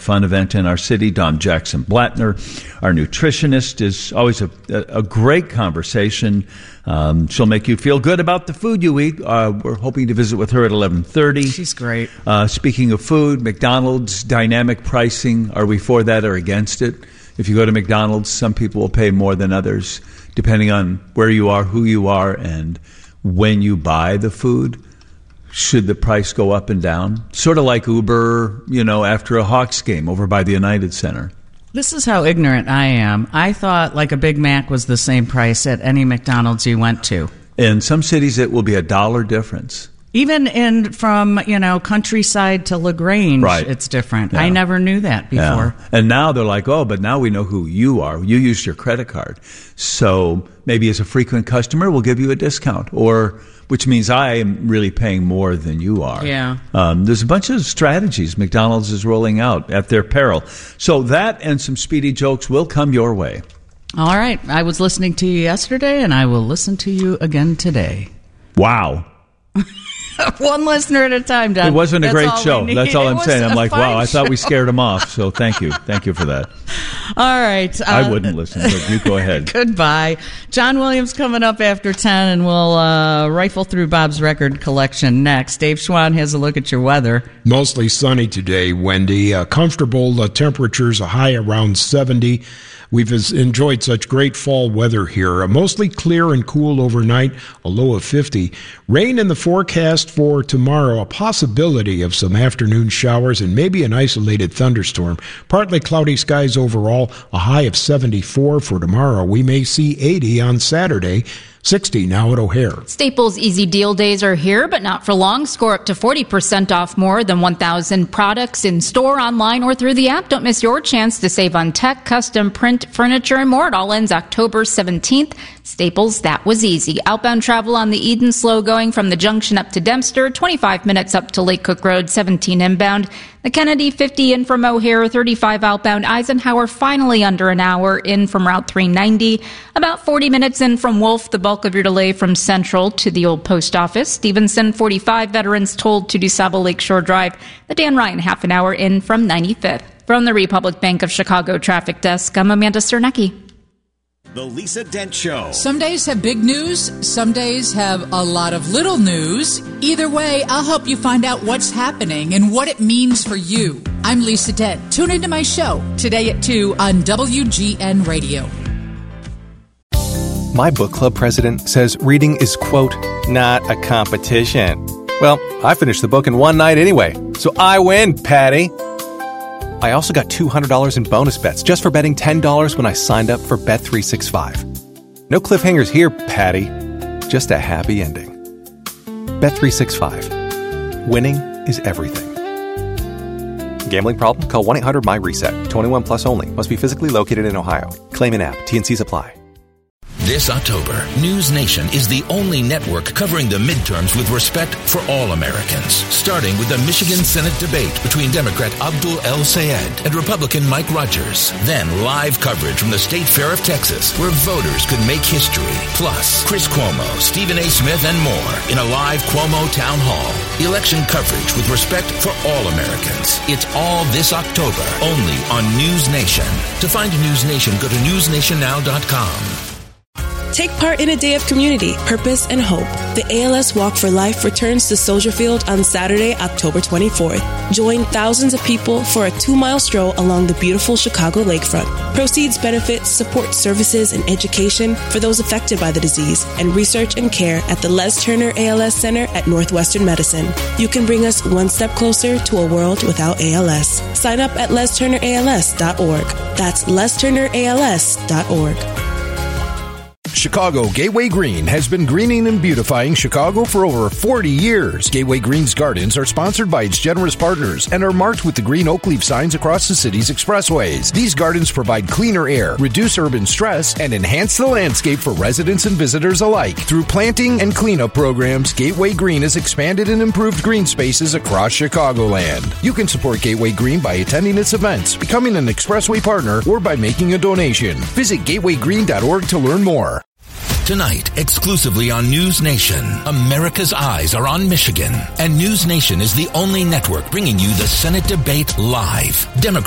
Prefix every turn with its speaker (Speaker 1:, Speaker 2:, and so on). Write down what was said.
Speaker 1: fun event in our city. Dom Jackson Blattner, our nutritionist, is always a great conversation. She'll make you feel good about the food you eat. We're hoping to visit with her at 11:30.
Speaker 2: She's great.
Speaker 1: Speaking of food, McDonald's dynamic pricing. Are we for that or against it? If you go to McDonald's, some people will pay more than others, depending on where you are, who you are, and when you buy the food. Should the price go up and down? Sort of like Uber, after a Hawks game over by the United Center.
Speaker 2: This is how ignorant I am. I thought like a Big Mac was the same price at any McDonald's you went to.
Speaker 1: In some cities, it will be $1 difference.
Speaker 2: Even from, Countryside to LaGrange, right. It's different. Yeah. I never knew that before.
Speaker 1: Yeah. And now they're like, but now we know who you are. You used your credit card. So maybe as a frequent customer, we'll give you a discount, which means I am really paying more than you are.
Speaker 2: Yeah.
Speaker 1: There's a bunch of strategies McDonald's is rolling out at their peril. So that and some speedy jokes will come your way.
Speaker 2: All right. I was listening to you yesterday, and I will listen to you again today.
Speaker 1: Wow.
Speaker 2: One listener at a time, Don.
Speaker 1: It wasn't a great show. That's all I'm saying. I'm like, wow, I thought we
Speaker 2: show.
Speaker 1: scared him off. So thank you. Thank you for that.
Speaker 2: All right.
Speaker 1: I wouldn't listen, but you go ahead.
Speaker 2: Goodbye. John Williams coming up after 10, and we'll rifle through Bob's record collection next. Dave Schwann has a look at your weather.
Speaker 3: Mostly sunny today, Wendy. Comfortable temperatures, a high around 70. We've enjoyed such great fall weather here. Mostly clear and cool overnight, a low of 50. Rain in the forecast for tomorrow, a possibility of some afternoon showers and maybe an isolated thunderstorm. Partly cloudy skies overall, a high of 74 for tomorrow. We may see 80 on Saturday. 60 now at O'Hare.
Speaker 4: Staples Easy Deal Days are here, but not for long. Score up to 40% off more than 1,000 products in store, online, or through the app. Don't miss your chance to save on tech, custom print, furniture, and more. It all ends October 17th. Staples, that was easy. Outbound travel on the Eden slow going from the junction up to Dempster, 25 minutes up to Lake Cook Road, 17 inbound. The Kennedy 50 in from O'Hare, 35 outbound. Eisenhower finally under an hour in from Route 390. About 40 minutes in from Wolf, the bulk of your delay from Central to the old post office. Stevenson, 45 veterans told to DuSable Lakeshore Drive. The Dan Ryan half an hour in from 95th. From the Republic Bank of Chicago Traffic Desk, I'm Amanda Sternecki.
Speaker 5: The Lisa Dent Show.
Speaker 6: Some days have big news, some days have a lot of little news. Either way, I'll help you find out what's happening and what it means for you. I'm Lisa Dent. Tune into my show today at 2 on WGN Radio.
Speaker 7: My book club president says reading is, quote, not a competition. Well, I finished the book in one night anyway, so I win, Patty. I also got $200 in bonus bets just for betting $10 when I signed up for Bet365. No cliffhangers here, Patty. Just a happy ending. Bet365. Winning is everything. Gambling problem? Call 1-800-MY-RESET. 21 plus only. Must be physically located in Ohio. Claim in app. T&Cs apply.
Speaker 8: This October, News Nation is the only network covering the midterms with respect for all Americans. Starting with the Michigan Senate debate between Democrat Abdul El-Sayed and Republican Mike Rogers. Then live coverage from the State Fair of Texas, where voters could make history. Plus, Chris Cuomo, Stephen A. Smith, and more in a live Cuomo Town Hall. Election coverage with respect for all Americans. It's all this October, only on News Nation. To find News Nation, go to newsnationnow.com.
Speaker 9: Take part in a day of community, purpose, and hope. The ALS Walk for Life returns to Soldier Field on Saturday, October 24th. Join thousands of people for a 2-mile stroll along the beautiful Chicago lakefront. Proceeds benefit support services and education for those affected by the disease and research and care at the Les Turner ALS Center at Northwestern Medicine. You can bring us one step closer to a world without ALS. Sign up at lesturnerals.org. That's lesturnerals.org.
Speaker 10: Chicago Gateway Green has been greening and beautifying Chicago for over 40 years. Gateway Green's gardens are sponsored by its generous partners and are marked with the green oak leaf signs across the city's expressways. These gardens provide cleaner air, reduce urban stress, and enhance the landscape for residents and visitors alike. Through planting and cleanup programs, Gateway Green has expanded and improved green spaces across Chicagoland. You can support Gateway Green by attending its events, becoming an expressway partner, or by making a donation. Visit gatewaygreen.org to learn more.
Speaker 8: Tonight, exclusively on News Nation, America's eyes are on Michigan, and News Nation is the only network bringing you the Senate debate live. Democrats